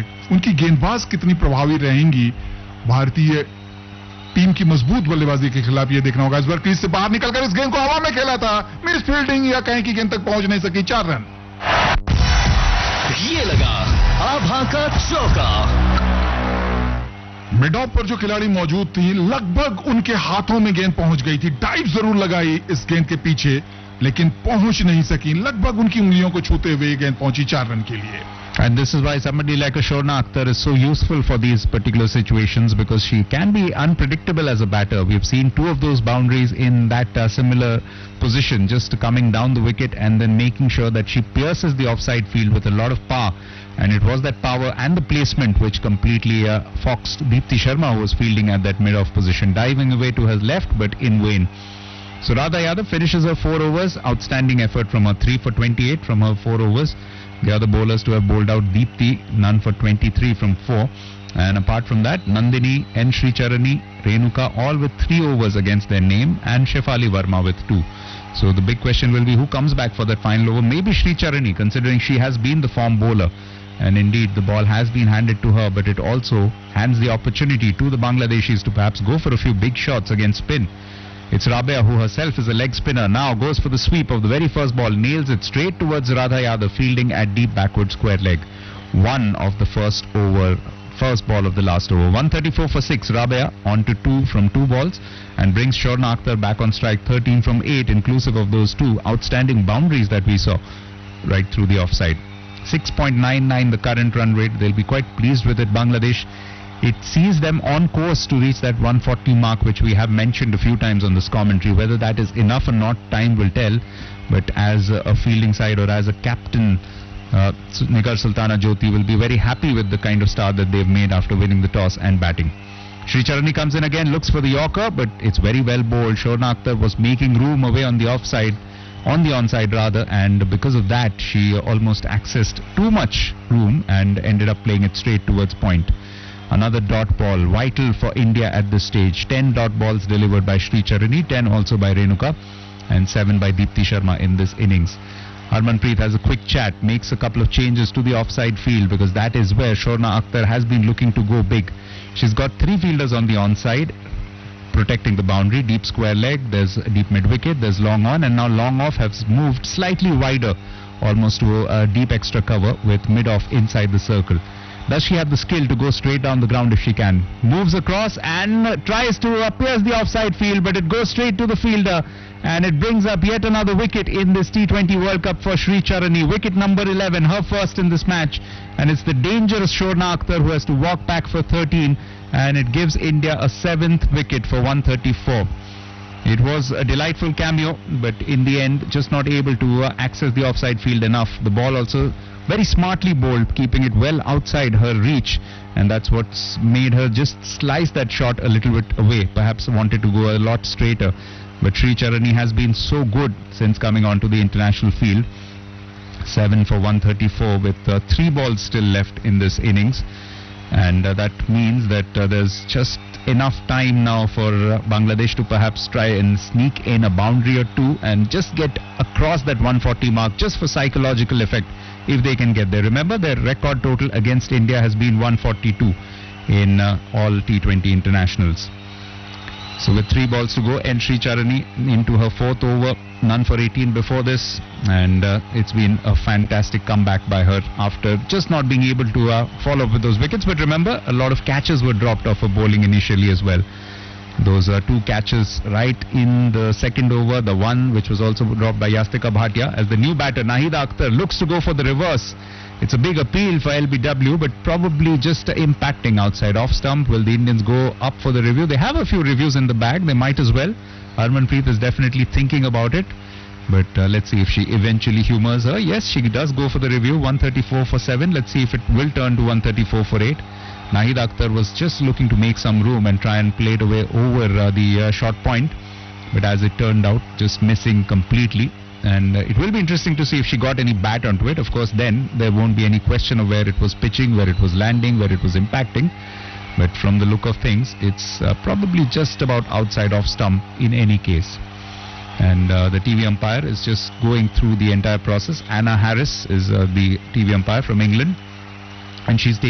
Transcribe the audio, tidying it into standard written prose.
उनकी गेंदबाज कितनी प्रभावी रहेंगी भारतीय टीम की मजबूत बल्लेबाजी के खिलाफ, ये देखना होगा। इस बार क्रीज से बाहर निकलकर इस गेंद को हवा में खेला था, मिस फील्डिंग या कहीं की गेंद तक पहुंच नहीं सकी, 4 रन। ये लगा आभा का चौका। मिड ऑफ पर जो खिलाड़ी मौजूद थी, लगभग उनके हाथों में गेंद पहुंच गई थी। डाइव जरूर लगाई इस गेंद के पीछे, लेकिन पहुंच नहीं सकी। लगभग उनकी उंगलियों को छूते हुए ये गेंद पहुंची 4 रन के लिए। And this is why somebody like a Shorna Akhtar is so useful for these particular situations, because she can be unpredictable as a batter. We've seen 2 of those boundaries in that similar position, just coming down the wicket and then making sure that she pierces the offside field with a lot of power. And it was that power and the placement which completely foxed Deepti Sharma, who was fielding at that mid-off position, diving away to her left but in vain. So Radha Yadav finishes her 4 overs. Outstanding effort from her, 3 for 28 from her 4 overs. The other bowlers to have bowled out Deepti, none for 23 from 4. And apart from that, Nandini, N. Sricharani, Renuka, all with 3 overs against their name, and Shefali Verma with 2. So the big question will be who comes back for that final over. Maybe Sricharani, considering she has been the form bowler. And indeed, the ball has been handed to her, but it also hands the opportunity to the Bangladeshis to perhaps go for a few big shots against spin. It's Rabia, who herself is a leg spinner, now goes for the sweep of the very first ball, nails it straight towards Radha Yadav, fielding at deep backward square leg. 1 of the first ball of the last over. 134 for 6, Rabia on to 2 from 2 balls, and brings Shorna Akhtar back on strike, 13 from 8, inclusive of those 2 outstanding boundaries that we saw right through the offside. 6.99 the current run rate. They'll be quite pleased with it, Bangladesh. It sees them on course to reach that 140 mark, which we have mentioned a few times on this commentary. Whether that is enough or not, time will tell. But as a fielding side or as a captain, Nigar Sultana Jyoti will be very happy with the kind of start that they've made after winning the toss and batting. Sricharani comes in again, looks for the Yorker, but it's very well bowled. Shorna Akhtar was making room away on the offside, on the onside rather, and because of that, she almost accessed too much room and ended up playing it straight towards point. Another dot ball, vital for India at this stage. 10 dot balls delivered by Sricharani, 10 also by Renuka, and 7 by Deepti Sharma in this innings. Harmanpreet has a quick chat, makes a couple of changes to the offside field, because that is where Shorna Akhtar has been looking to go big. She's got 3 fielders on the onside, protecting the boundary, deep square leg, there's deep mid wicket, there's long on, and now long off has moved slightly wider, almost to a deep extra cover with mid off inside the circle. Does she have the skill to go straight down the ground if she can? Moves across and tries to pierce the offside field, but it goes straight to the fielder, and it brings up yet another wicket in this T20 World Cup for Sricharani. Wicket number 11, her first in this match, and it's the dangerous Shorna Akhtar who has to walk back for 13, and it gives India a 7th wicket for 134. It was a delightful cameo, but in the end, just not able to access the offside field enough. The ball also very smartly bowled, keeping it well outside her reach, and that's what's made her just slice that shot a little bit away. Perhaps wanted to go a lot straighter, but Sricharani has been so good since coming onto the international field. 7 for 134 with 3 balls still left in this innings, and that means that there's just enough time now for Bangladesh to perhaps try and sneak in a boundary or 2 and just get across that 140 mark, just for psychological effect, if they can get there. Remember, their record total against India has been 142 in all T20 internationals. So with 3 balls to go, N. Sricharani into her 4th over, none for 18 before this, and it's been a fantastic comeback by her after just not being able to follow up with those wickets. But remember, a lot of catches were dropped off her bowling initially as well. Those 2 catches right in the 2nd over, the one which was also dropped by Yastika Bhatia, as the new batter Nahida Akhtar looks to go for the reverse. It's a big appeal for LBW, but probably just impacting outside off stump. Will the Indians go up for the review? They have a few reviews in the bag, they might as well. Harmanpreet is definitely thinking about it, but let's see if she eventually humors her. Yes, she does go for the review. 134 for 7. Let's see if it will turn to 134 for 8. Nahida Akhtar was just looking to make some room and try and play it away over the short point, but as it turned out, just missing completely. And it will be interesting to see if she got any bat onto it. Of course, then there won't be any question of where it was pitching, where it was landing, where it was impacting. But from the look of things, it's probably just about outside off stump in any case. And the TV umpire is just going through the entire process. Anna Harris is the TV umpire from England, and she's taking